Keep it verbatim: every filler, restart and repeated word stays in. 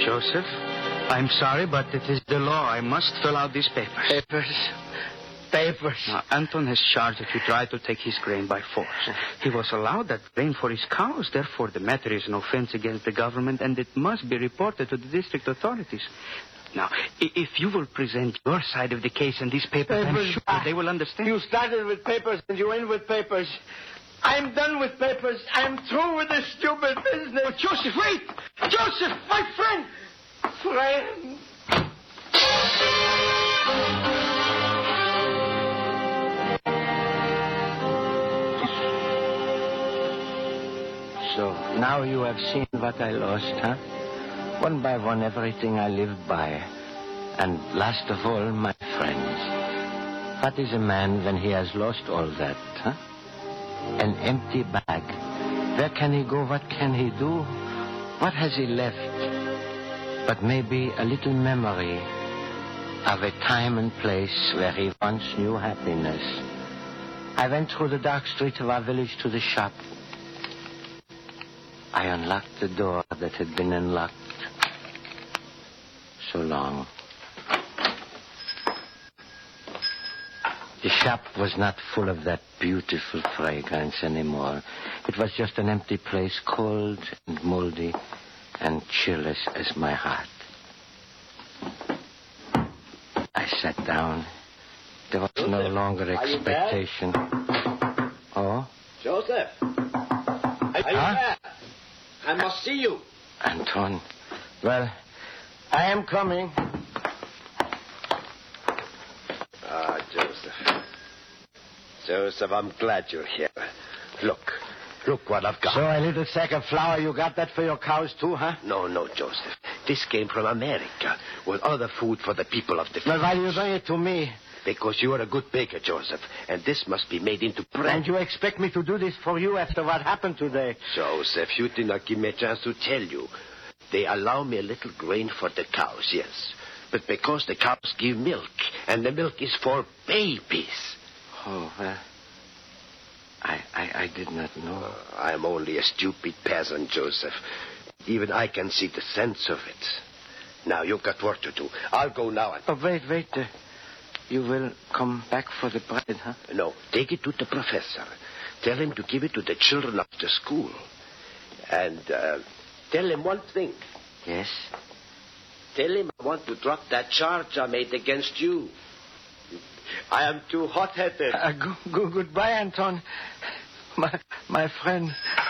Joseph, I'm sorry, but it is the law. I must fill out these papers. Papers? Papers? Now, Anton has charged that you tried to take his grain by force. He was allowed that grain for his cows. Therefore, the matter is an offense against the government, and it must be reported to the district authorities. Now, if you will present your side of the case in these papers, papers. I'm sure ah, they will understand. You started with papers, and you end with papers. I'm done with papers. I'm through with this stupid business. But Joseph, wait! Joseph, my friend! Friend! So, now you have seen what I lost, huh? One by one, everything I lived by. And last of all, my friends. What is a man when he has lost all that, huh? An empty bag. Where can he go? What can he do? What has he left? But maybe a little memory of a time and place where he once knew happiness. I went through the dark streets of our village to the shop. I unlocked the door that had been unlocked so long. The shop was not full of that beautiful fragrance anymore. It was just an empty place, cold and moldy and chillless as my heart. I sat down. There was Joseph, no longer expectation. Oh? Joseph? Are you Huh? there? I must see you. Anton. Well, I am coming. Ah, Joseph. Joseph, I'm glad you're here. Look. Look what I've got. So a little sack of flour, you got that for your cows too, huh? No, no, Joseph. This came from America with other food for the people of the Well, village. why do you bring it to me? Because you are a good baker, Joseph. And this must be made into bread. And you expect me to do this for you after what happened today? Joseph, you did not give me a chance to tell you. They allow me a little grain for the cows, yes. But because the cows give milk, and the milk is for babies. Oh, well, I, I, I did not know. Uh, I'm only a stupid peasant, Joseph. Even I can see the sense of it. Now, you've got work to do. I'll go now. And... Oh, wait, wait. Uh, you will come back for the bread, huh? No, take it to the professor. Tell him to give it to the children of the school. And uh, tell him one thing. Yes? Tell him I want to drop that charge I made against you. I am too hot-headed. Uh, go, go, goodbye, Anton. My, my friend.